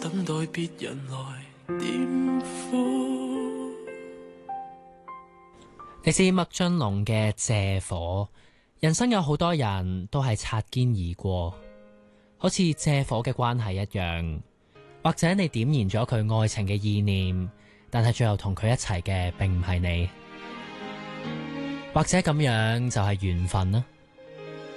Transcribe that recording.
等待別人來點火。 你知麥浚龍嘅《借火》，人生有好多人都係擦肩而過，好似借火嘅關係一樣，或者你點燃咗佢愛情嘅意念，但係最後同佢一齊嘅並唔係你，或者咁樣就係緣分啦。